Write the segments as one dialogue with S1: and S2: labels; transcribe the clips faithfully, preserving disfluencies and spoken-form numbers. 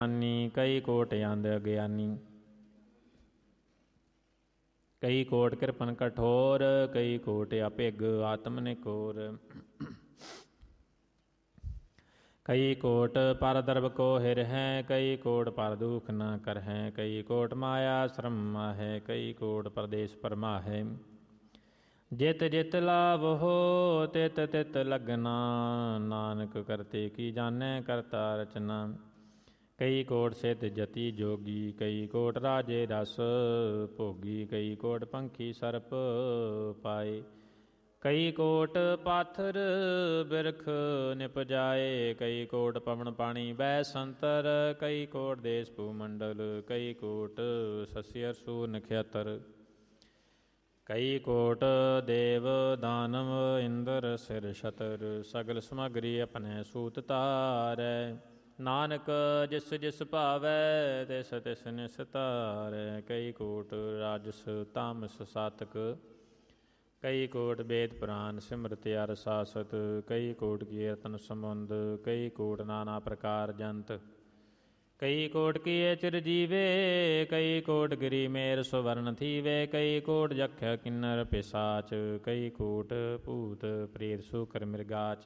S1: ਕਈ ਕੋਟ ਅੰਧ ਅਗਿਆਨੀ। ਕਈ ਕੋਟ ਕਿਰਪਨ ਕਠੋਰ, ਕਈ ਕੋਟ ਅਭਿਗ ਆਤਮ ਨਿਕੋਰ। ਕਈ ਕੋਟ ਪਰ ਦਰਬ ਕੋ ਹਿਰ ਹੈ, ਕਈ ਕੋਟ ਪਰ ਦੁਖ ਨ ਕਰ ਹੈ। ਕਈ ਕੋਟ ਮਾਇਆ ਸ਼ਰਮ ਹੈ, ਕਈ ਕੋਟ ਪਰਦੇਸ ਪਰਮਾ ਹੈ। ਜਿਤ ਜਿਤ ਲਾਭ ਹੋ ਤਿਤ ਤਿਤ ਲਗਨਾ, ਨਾਨਕ ਕਰਤੇ ਕੀ ਜਾਣੈ ਕਰਤਾ ਰਚਨਾ। ਕਈ ਕੋਟ ਸਿਧ ਜਤੀ ਜੋਗੀ, ਕਈ ਕੋਟ ਰਾਜੇ ਰਸ ਭੋਗੀ। ਕਈ ਕੋਟ ਪੰਖੀ ਸਰਪ ਪਾਏ, ਕਈ ਕੋਟ ਪਾਥਰ ਬਿਰਖ ਨਿਪਜਾਏ। ਕਈ ਕੋਟ ਪਵਨ ਪਾਣੀ ਬੈ ਸੰਤਰ, ਕਈ ਕੋਟ ਦੇਸ ਭੂ ਮੰਡਲ। ਕਈ ਕੋਟ ਸਸੀ ਅਸੂਰ ਨਖਿਅਤਰ, ਕਈ ਕੋਟ ਦੇਵ ਦਾਨਵ ਇੰਦਰ ਸਿਰ ਛਤਰ। ਸਗਲ ਸਮਗਰੀ ਆਪਣੇ ਸੂਤ ਧਾਰੈ, ਨਾਨਕ ਜਿਸ ਜਿਸ ਭਾਵੈ ਤਿਸ ਤਿਸ ਨਿਸਤਾਰੈ। ਕਈ ਕੋਟ ਰਾਜਸ ਤਾਮਸ ਸਾਤਕ, ਕਈ ਕੋਟ ਵੇਦ ਪੁਰਾਨ ਸਿਮਰਤ ਅਰ ਸਾਸਤ। ਕਈ ਕੋਟ ਕੀਰਤਨ ਸਮੁੰਦ, ਕਈ ਕੋਟ ਨਾਨਾ ਪ੍ਰਕਾਰ ਜੰਤ। ਕਈ ਕੋਟ ਕੀਏ ਚਿਰ ਜੀਵੇ, ਕਈ ਕੋਟ ਗਿਰੀ ਮੇਰ ਸੁਵਰਨ ਥੀਵੇ। ਕਈ ਕੋਟ ਜਖਿਆ ਕਿੰਨਰ ਪਿਸਾਚ, ਕਈ ਕੋਟ ਭੂਤ ਪ੍ਰੇਤ ਸੂਕਰ ਮਿਰਗਾਚ।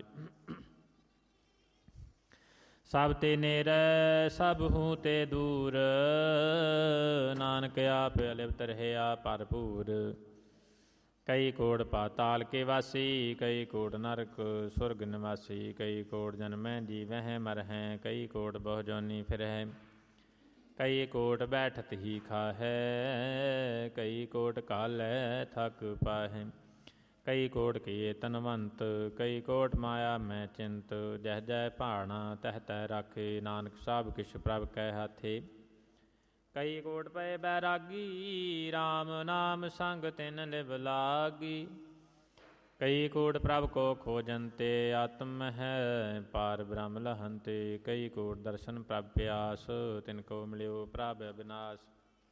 S1: ਸਭ ਤੇ ਨੇਰੈ ਸਭ ਹੂੰ ਤੇ ਦੂਰ, ਨਾਨਕ ਆਪ ਅਲਿਪਤ ਰਹਿਆ ਭਰਪੂਰ। ਕਈ ਕੋਟ ਪਾਤਾਲ ਕੇ ਵਾਸੀ, ਕਈ ਕੋਟ ਨਰਕ ਸੁਰਗ ਨਿਵਾਸੀ। ਕਈ ਕੋਟ ਜਨਮੈ ਜੀਵਹਿ ਮਰਹਿ, ਕਈ ਕੋਟ ਬਹੁ ਜੋਨੀ ਫਿਰਹਿ। ਕਈ ਕੋਟ ਬੈਠਤ ਹੀ ਖਾਹੈ, ਕਈ ਕੋਟ ਘਾਲੈ ਥਕ ਪਾਹੈ। ਕਈ ਕੋਟ ਕੀਏ ਤਨਵੰਤ, ਕਈ ਕੋਟ ਮਾਇਆ ਮੈਂ ਚਿੰਤ। ਜਹ ਜਹ ਭਾਣਾ ਤਹ ਤਹ ਰਾਖੇ, ਨਾਨਕ ਸਭ ਕਿਛ ਪ੍ਰਭ ਕੈ ਹਾਥੇ। ਕਈ ਕੋਟ ਪਏ ਬੈਰਾਗੀ, ਰਾਮ ਨਾਮ ਸੰਗ ਤਿਨ ਲਿਵ ਲਾਗੀ। ਕਈ ਕੋਟ ਪ੍ਰਭ ਕੋ ਖੋਜੰਤੇ, ਆਤਮ ਹੈ ਪਾਰ ਬ੍ਰਹਮ ਲਹੰਤੇ। ਕਈ ਕੋਟ ਦਰਸ਼ਨ ਪ੍ਰਭ ਪਿਆਸ, ਤਿਨ ਕੋ ਮਿਲਿਓ ਪ੍ਰਭ ਅਬਿਨਾਸ਼।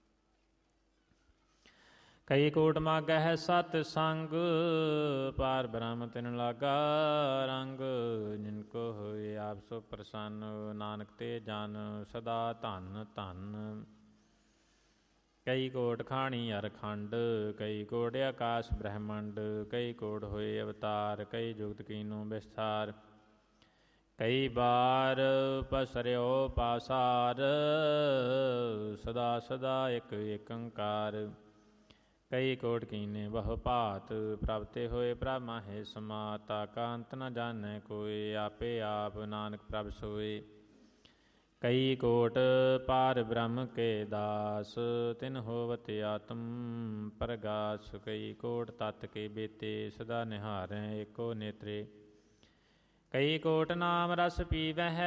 S1: ਕਈ ਕੋਟ ਮਾਗਹਿ ਸਤ ਸੰਗ, ਪਾਰ ਬ੍ਰਹਮ ਤਿਨ ਲਾਗਾ ਰੰਗ। ਜਿਨ ਕੋ ਹੋਏ ਆਪ ਸੋ ਪ੍ਰਸੰਨ, ਨਾਨਕ ਤੇ ਜਨ ਸਦਾ ਧਨ ਧਨ। ਕਈ ਕੋਟ ਖਾਣੀ ਅਰ ਖੰਡ, ਕਈ ਕੋਟ ਆਕਾਸ ਬ੍ਰਹਮੰਡ। ਕਈ ਕੋਟ ਹੋਏ ਅਵਤਾਰ, ਕਈ ਜੁਗਤ ਕੀਨੂ ਵਿਸਥਾਰ। ਕਈ ਬਾਰ ਪਸਰਿਓ ਪਾਸਾਰ, ਸਦਾ ਸਦਾ ਇਕ ਏਕੰਕਾਰ। ਕਈ ਕੋਟ ਕੀਨੇ ਬਹੁ ਭਾਤ, ਪ੍ਰਭ ਤੇ ਹੋਏ ਪ੍ਰਭ ਮਾਹੇ ਸਮਾਤ। ਤਾ ਕਾ ਅੰਤ ਨ ਜਾਣੈ ਕੋਇ, ਆਪੇ ਆਪ ਨਾਨਕ ਪ੍ਰਭ ਸੋਇ। ਕਈ ਕੋਟ ਪਾਰ ਬ੍ਰਹਮ ਕੇ ਦਾਸ, ਤਿਨ ਹੋਵਤ ਆਤਮ ਪਰਗਾਸ। ਕਈ ਕੋਟ ਤਤ ਕੇ ਬੇਤੇ, ਸਦਾ ਨਿਹਾਰੈ ਏਕੋ ਨੇਤਰੇ। ਕਈ ਕੋਟ ਨਾਮ ਰਸ ਪੀਵਹਿ,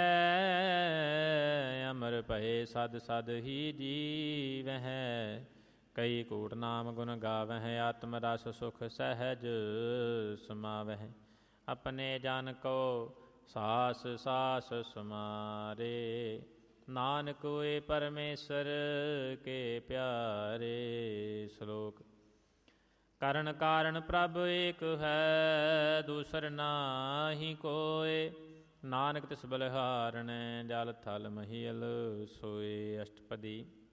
S1: ਅਮਰ ਭਏ ਸਦ ਸਦ ਹੀ ਜੀਵਹਿ। ਕਈ ਕੋਟ ਨਾਮ ਗੁਣ ਗਾਵਹਿ, ਆਤਮ ਰਸ ਸੁਖ ਸਹਿਜ ਸਮਾਵਹਿ। ਆਪਣੇ ਜਨ ਕੋ ਸਾਸ ਸਾਸ ਸਮਾਰੇ, ਨਾਨਕ ਹੋਏ ਪਰਮੇਸ਼ਰ ਕੇ ਪਿਆਰੇ। ਸ਼ਲੋਕ। ਕਰਨ ਕਾਰਨ ਪ੍ਰਭ ਏਕ ਹੈ, ਦੂਸਰ ਨਾਹੀ ਕੋਇ। ਨਾਨਕ ਤਿਸ ਬਲਿਹਾਰਣੈ, ਜਲ ਥਲ ਮਹੀਲ ਸੋਏ। ਅਸ਼ਟਪਦੀ।